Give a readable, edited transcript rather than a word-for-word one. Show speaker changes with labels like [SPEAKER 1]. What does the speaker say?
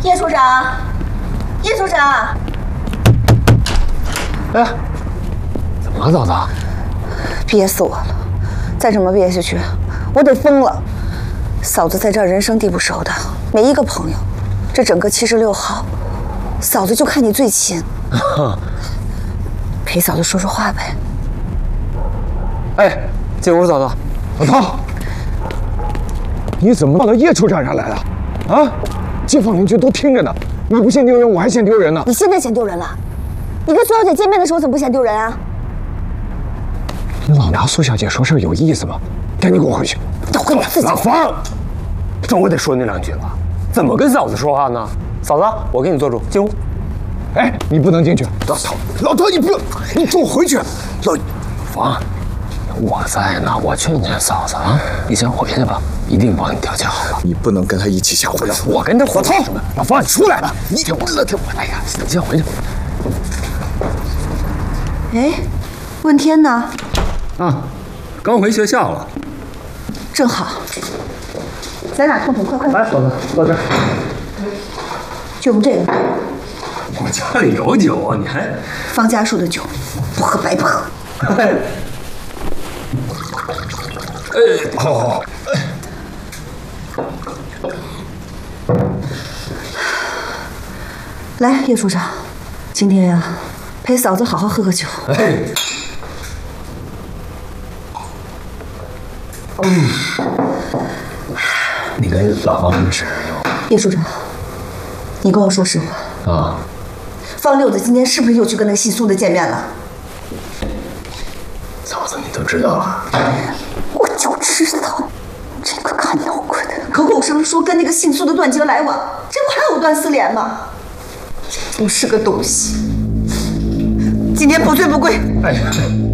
[SPEAKER 1] 叶处长，叶处长，
[SPEAKER 2] 哎，怎么了，嫂子？
[SPEAKER 1] 憋死我了！再这么憋下去，我得疯了。嫂子在这儿人生地不熟的，没一个朋友。这整个76号，嫂子就看你最亲。陪嫂子说说话呗。
[SPEAKER 2] 哎，进屋，嫂子。老汤，你怎么跑到叶处长这儿来了？啊，街坊邻居都听着呢，你不嫌丢人，我还嫌丢人呢。
[SPEAKER 1] 你现在嫌丢人了？你跟苏小姐见面的时候怎么不嫌丢人啊？
[SPEAKER 2] 你老拿苏小姐说事儿有意思吗？赶紧给我回去！
[SPEAKER 1] 都跟我自己。
[SPEAKER 3] 老方，这我得说你两句了。怎么跟嫂子说话呢？嫂子，我给你做主，进屋。
[SPEAKER 2] 哎，你不能进去！
[SPEAKER 3] 老头，你不要，你给我回去！老方，我在呢，我劝劝嫂子啊，你先回去吧，一定帮你调解好了。
[SPEAKER 4] 你不能跟他一起下回来。
[SPEAKER 3] 我跟这火涛什么？老方，你出来吧！你听我，哎呀，你先回去。
[SPEAKER 1] 哎，问天呢？
[SPEAKER 5] 啊，刚回学校了。
[SPEAKER 1] 正好，咱俩痛痛快快。
[SPEAKER 5] 来，嫂子，到这儿。
[SPEAKER 1] 就用这个。
[SPEAKER 5] 我家里有酒啊，你还？
[SPEAKER 1] 方家树的酒，不喝白不喝。
[SPEAKER 5] 好。
[SPEAKER 1] 来，叶处长，今天呀，陪嫂子好好喝个酒。
[SPEAKER 5] 哎。
[SPEAKER 3] 你跟老方什么事？
[SPEAKER 1] 叶处长，你跟我说实话
[SPEAKER 3] 啊。
[SPEAKER 1] 方六子今天是不是又去跟那个姓苏的见面了？
[SPEAKER 3] 嫂子，你都知道了？
[SPEAKER 1] 我就知道，这个看脑瓜的，口口声声说跟那个姓苏的断绝来往，这不还藕断丝连吗？不是个东西。今天不醉不归。
[SPEAKER 3] 哎。